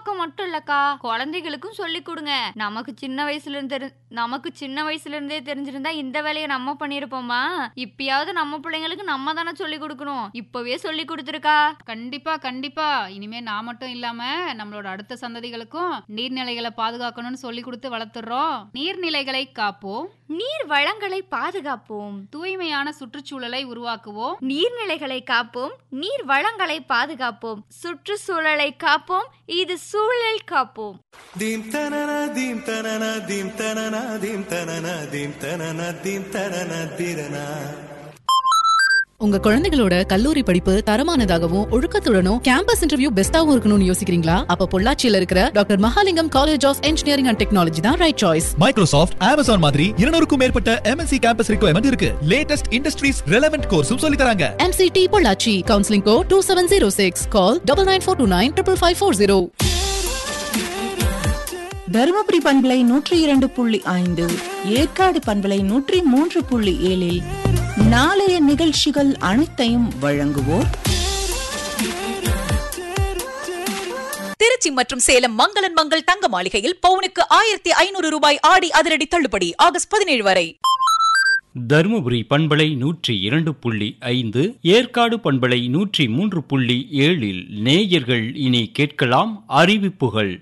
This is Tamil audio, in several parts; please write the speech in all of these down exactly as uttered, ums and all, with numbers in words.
உருவாக்க மட்டும் இல்லக்கா, குழந்தைகளுக்கும் சொல்லி கொடுங்க. நமக்கு சின்ன வயசுல இருந்து நமக்கு சின்ன வயசுல இருந்தே தெரிஞ்சிருந்தா இந்த வேலையை நம்ம பண்ணிருப்போமா? இப்பயாவது நம்ம பிள்ளைங்களுக்கு நம்ம தானே சொல்லி கொடுக்கணும். இப்பவே சொல்லி கொடுத்துருக்கா. கண்டிப்பா கண்டிப்பா. இனிமே நான் மட்டும் இல்லாம நம்மளோட அடுத்த சந்ததிகளுக்கும் நீர்நிலைகளை பாதுகாக்கணும்னு சொல்லி கொடுத்து வளர்த்துறோம். நீர்நிலைகளை காப்போம், நீர் வளங்களை பாதுகாப்போம், தூய்மையான சுற்றுச்சூழலை உருவாக்குவோம், நீர்நிலைகளை காப்போம், நீர் வளங்களை பாதுகாப்போம், சுற்றுச்சூழலை காப்போம். இது சூழல் காப்போம். தீம் தனனா தீம் தனனா தீம் தனனா தீம் தனனா தீம் தனனா தீம் தனனா தீரனா. உங்க குழந்தைகளோட கல்லூரி படிப்பு தரமானதாகவும் ஒழுக்கத்துடனும் கேம்பஸ் இன்டர்வியூ பெஸ்டாவும் இருக்கணும்னு யோசிக்கிறீங்களா? அப்ப பொள்ளாச்சியில இருக்கிற doctor Mahalingam college of engineering and technology தான் ரைட் சாய்ஸ். மைக்ரோசாஃப்ட், அமேசான் மாதிரி இருநூறுக்கும் மேற்பட்ட எம்என்சி கேம்பஸ் ரிக்வயர்மெண்ட் இருக்கு. லேட்டஸ்ட் இண்டஸ்ட்ரீஸ் ரெலவென்ட் கோர்ஸும் சொல்லி தராங்க. MCT Pollachi. Counselling code two seven zero six. Call double nine four two nine triple five four zero. Dharmapuri பண்பலை நூற்றி இரண்டு புள்ளி ஐந்து, ஏற்காடு பண்பலை நூற்றி மூன்று புள்ளி ஏழில் நாளைய நிகழ்ச்சிகள் அனைத்தையும் வழங்குவோர் திருச்சி மற்றும் சேலம் மங்களன் மங்கள் தங்க மாளிகையில் பவுனுக்கு ஆயிரத்தி ஐநூறு ரூபாய் ஆடி அதிரடி தள்ளுபடி ஆகஸ்ட் பதினேழு வரை. தருமபுரி பண்பலை நூற்றி இரண்டு புள்ளி ஐந்து, ஏற்காடு பண்பலை நூற்றி மூன்று புள்ளி ஏழில் நேயர்கள் இனி கேட்கலாம் அறிவிப்புகள்.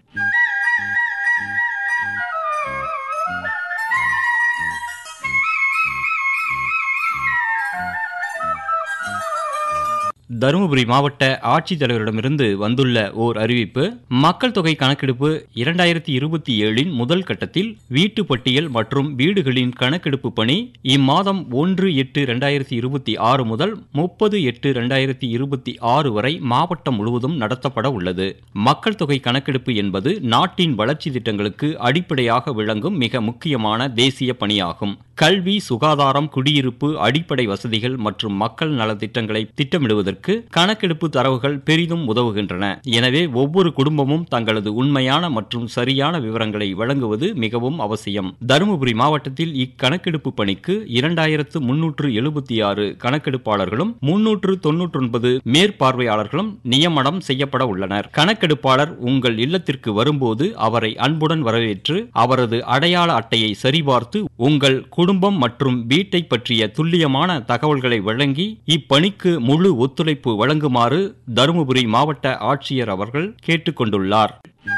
தருமபுரி மாவட்ட ஆட்சித்தலைவரிடமிருந்து வந்துள்ள ஓர் அறிவிப்பு. மக்கள் தொகை கணக்கெடுப்பு இரண்டாயிரத்தி இருபத்தி ஏழின் முதல் கட்டத்தில் வீட்டு பட்டியல் மற்றும் வீடுகளின் கணக்கெடுப்பு பணி இம்மாதம் ஒன்று எட்டு இரண்டாயிரத்தி இருபத்தி ஆறு முதல் முப்பது எட்டு இரண்டாயிரத்தி இருபத்தி ஆறு வரை மாவட்டம் முழுவதும் நடத்தப்பட உள்ளது. மக்கள் தொகை கணக்கெடுப்பு என்பது நாட்டின் வளர்ச்சி திட்டங்களுக்கு அடிப்படையாக விளங்கும் மிக முக்கியமான தேசிய பணியாகும். கல்வி, சுகாதாரம், குடியிருப்பு, அடிப்படை வசதிகள் மற்றும் மக்கள் நலத்திட்டங்களை திட்டமிடுவதற்கு கணக்கெடுப்பு தரவுகள் பெரிதும் உதவுகின்றன. எனவே ஒவ்வொரு குடும்பமும் தங்களது உண்மையான மற்றும் சரியான விவரங்களை வழங்குவது மிகவும் அவசியம். தருமபுரி மாவட்டத்தில் இக்கணக்கெடுப்பு பணிக்கு இரண்டாயிரத்து முன்னூற்று எழுபத்தி ஆறு கணக்கெடுப்பாளர்களும் முன்னூற்று தொன்னூற்றி ஒன்பது மேற்பார்வையாளர்களும் நியமனம் செய்யப்பட உள்ளனர். கணக்கெடுப்பாளர் உங்கள் இல்லத்திற்கு வரும்போது அவரை அன்புடன் வரவேற்று அவரது அடையாள அட்டையை சரிபார்த்து உங்கள் குடும்பம் மற்றும் வீட்டை பற்றிய துல்லியமான தகவல்களை வழங்கி இப்பணிக்கு முழு ஒத்துழைப்பு வழங்குமாறு தருமபுரி மாவட்ட ஆட்சியர் அவர்கள் கேட்டுக்கொண்டுள்ளார்.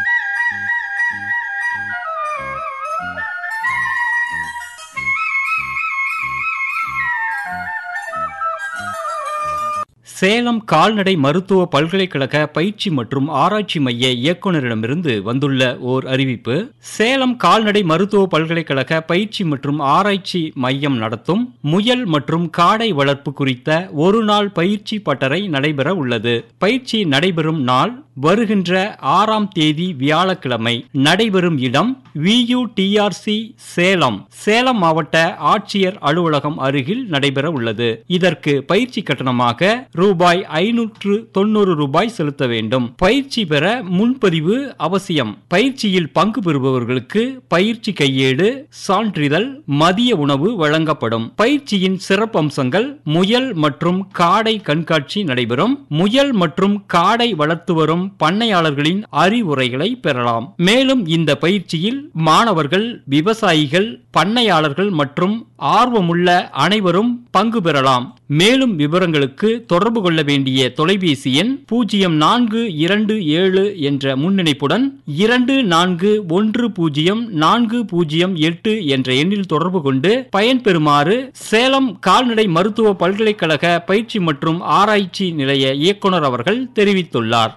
சேலம் கால்நடை மருத்துவ பல்கலைக்கழக பயிற்சி மற்றும் ஆராய்ச்சி மைய இயக்குநரிடமிருந்து வந்துள்ள ஓர் அறிவிப்பு. சேலம் கால்நடை மருத்துவ பல்கலைக்கழக பயிற்சி மற்றும் ஆராய்ச்சி மையம் நடத்தும் முயல் மற்றும் காடை வளர்ப்பு குறித்த ஒரு நாள் பயிற்சி பட்டறை நடைபெற உள்ளது. பயிற்சி நடைபெறும் நாள் வருகின்ற ஆறாம் தேதி வியாழக்கிழமை. நடைபெறும் இடம் வியூடிஆர்சி சேலம், சேலம் மாவட்ட ஆட்சியர் அலுவலகம் அருகில் நடைபெற உள்ளது. இதற்கு பயிற்சி கட்டணமாக ரூபாய் ஐநூற்று தொண்ணூறு ரூபாய் செலுத்த வேண்டும். பயிற்சி பெற முன்பதிவு அவசியம். பயிற்சியில் பங்கு பெறுபவர்களுக்கு பயிற்சி கையேடு, சான்றிதழ், மதிய உணவு வழங்கப்படும். பயிற்சியின் சிறப்பம்சங்கள்: முயல் மற்றும் காடை கண்காட்சி நடைபெறும். முயல் மற்றும் காடை வளர்த்து வரும் பண்ணையாளர்களின் அறிவுரைகளை பெறலாம். மேலும் இந்த பயிற்சியில் மாணவர்கள், விவசாயிகள், பண்ணையாளர்கள் மற்றும் ஆர்வமுள்ள அனைவரும் பங்கு பெறலாம். மேலும் விவரங்களுக்கு தொடர்பு கொள்ள வேண்டிய தொலைபேசி எண் பூஜ்ஜியம் நான்கு இரண்டு ஏழு என்ற முன்னிணைப்புடன் இரண்டு நான்கு ஒன்று பூஜ்ஜியம் நான்கு பூஜ்ஜியம் எட்டு என்ற எண்ணில் தொடர்பு கொண்டு பயன்பெறுமாறு சேலம் கால்நடை மருத்துவ பல்கலைக்கழக பயிற்சி மற்றும் ஆராய்ச்சி நிலைய இயக்குனர் அவர்கள் தெரிவித்துள்ளார்.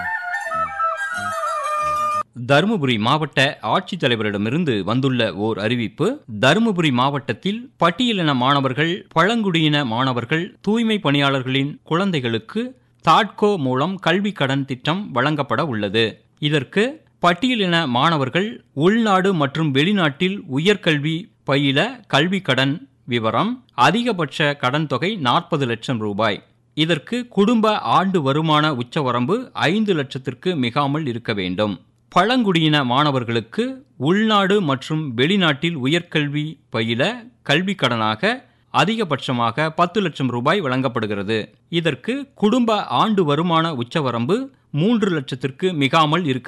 தருமபுரி மாவட்ட ஆட்சித்தலைவரிடமிருந்து வந்துள்ள ஓர் அறிவிப்பு. தருமபுரி மாவட்டத்தில் பட்டியலின மாணவர்கள், பழங்குடியின மாணவர்கள், தூய்மை பணியாளர்களின் குழந்தைகளுக்கு தாட்கோ மூலம் கல்வி கடன் திட்டம் வழங்கப்பட உள்ளது. இதற்கு பட்டியலின மாணவர்கள் உள்நாடு மற்றும் வெளிநாட்டில் உயர்கல்வி பயில கல்வி கடன் விவரம். அதிகபட்ச கடன் தொகை நாற்பது லட்சம் ரூபாய். இதற்கு குடும்ப ஆண்டு வருமான உச்சவரம்பு ஐந்து லட்சத்திற்கு மிகாமல் இருக்க வேண்டும். பழங்குடியின மாணவர்களுக்கு உள்நாடு மற்றும் வெளிநாட்டில் உயர்கல்வி பயில கல்வி கடனாக அதிகபட்சமாக பத்து லட்சம் ரூபாய் வழங்கப்படுகிறது. இதற்கு குடும்ப ஆண்டு வருமான உச்சவரம்பு மூன்று லட்சத்திற்கு மிகாமல் இருக்க